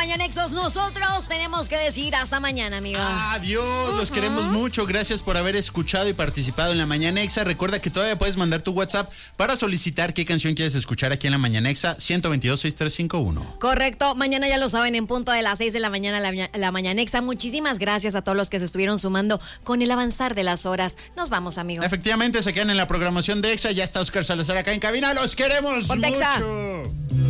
Mañanexos, nosotros tenemos que decir hasta mañana, amigos. Adiós, los queremos mucho. Gracias por haber escuchado y participado en la Mañanexa. Recuerda que todavía puedes mandar tu WhatsApp para solicitar qué canción quieres escuchar aquí en la Mañanexa, 122-6351. Correcto, mañana ya lo saben, en punto de las 6 de la mañana, la Mañanexa. Muchísimas gracias a todos los que se estuvieron sumando con el avanzar de las horas. Nos vamos, amigos. Efectivamente, se quedan en la programación de Exa. Ya está Oscar Salazar acá en cabina. ¡Los queremos Ponte Exa. mucho!